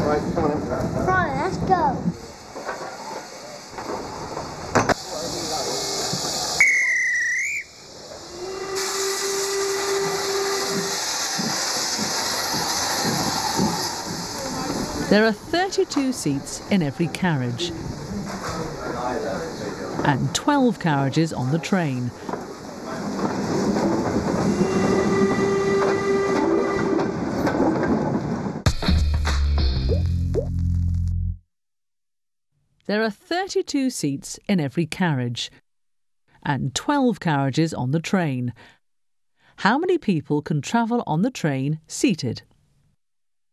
Right, come on in. Right, let's go. There are 32 seats in every carriage and 12 carriages on the train. There are 32 seats in every carriage and 12 carriages on the train. How many people can travel on the train seated?